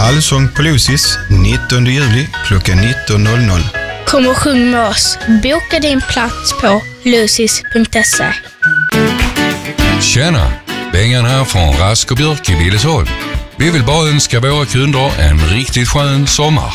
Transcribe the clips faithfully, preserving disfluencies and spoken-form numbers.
Allsång på Lucis nittonde juli klockan nitton noll noll. Kom och sjung med oss. Boka din plats på lucis punkt se. Tjena, Bengan här från Rask och Björk i Billesholm. Vi vill bara önska våra kunder en riktigt skön sommar.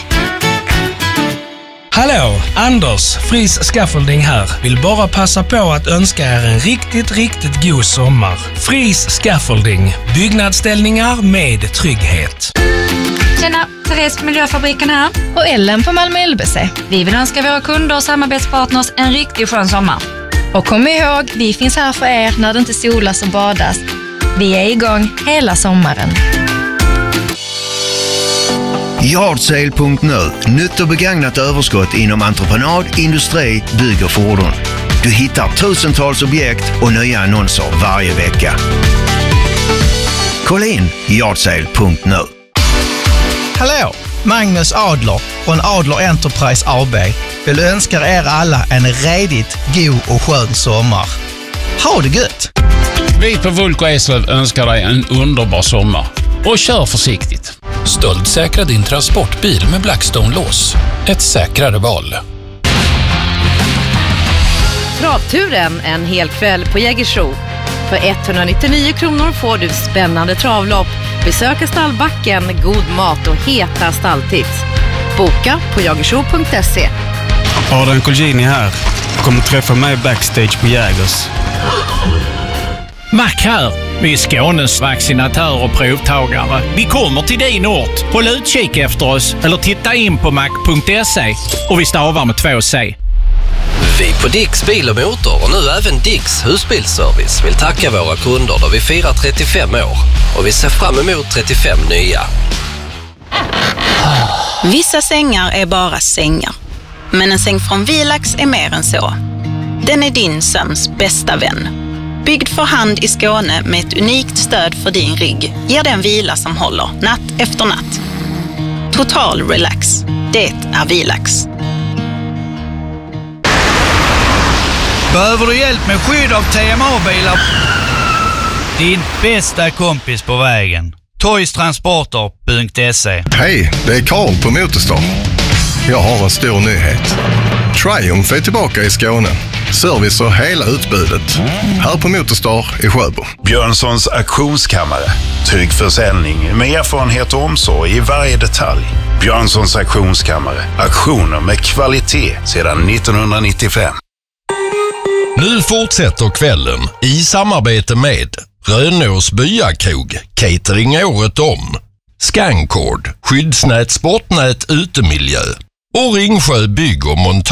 Hallå, Anders, Fris Scaffolding här. Vill bara passa på att önska er en riktigt, riktigt god sommar. Fris Scaffolding, byggnadsställningar med trygghet. Tjena, Therese på Miljöfabriken här. Och Ellen på Malmö L B C. Vi vill önska våra kunder och samarbetspartners en riktigt skön sommar. Och kom ihåg, vi finns här för er när det inte solas och badas. Vi är igång hela sommaren. Yardsale punkt nu. Nytt och begagnat överskott inom entreprenad, industri, bygg och fordon. Du hittar tusentals objekt och nya annonser varje vecka. Kolla in yardsale punkt nu. Hallå, Magnus Adler från Adler Enterprise A B vill önska er alla en redigt god och skön sommar. Ha det gött! Vi på Vulko Eslöv önskar dig en underbar sommar. Och kör försiktigt. Stöldsäkra din transportbil med Blackstone-lås. Ett säkrare val. Travturen en hel kväll på Jägersro. För etthundranittionio kronor får du spännande travlopp, besöka stallbacken, god mat och heta stalltips. Boka på jägersro punkt se. Adrian Colgjini här. Kommer träffa mig backstage på Jägers. Mac här. Vi är Skånes vaccinatör och provtagare. Vi kommer till din ort. Håll utkik efter oss eller titta in på mac punkt se och vi stavar med två C. Vi på Dicks Bil och Motor och nu även Dicks Husbilsservice vill tacka våra kunder då vi firar trettiofem år och vi ser fram emot trettiofem nya. Vissa sängar är bara sängar. Men en säng från Vilax är mer än så. Den är din sömns bästa vän. Byggd för hand i Skåne med ett unikt stöd för din rygg ger den vila som håller natt efter natt. Total relax. Det är Vilax. Behöver du hjälp med skydd av T M A-bilar? Din bästa kompis på vägen. toys transporter punkt se. Hej, det är Karl på Motorstar. Jag har en stor nyhet. Triumph är tillbaka i Skåne. Service och hela utbudet. Här på Motorstar i Sjöbo. Björnssons auktionskammare. Trygg försäljning med erfarenhet och omsorg i varje detalj. Björnssons auktionskammare. Auktioner med kvalitet sedan nittonhundranittiofem. Nu fortsätter kvällen i samarbete med Rönås Byakrog, catering året om, Scancord, skyddsnät, sportnät, utemiljö och Ringsjö bygg och montör.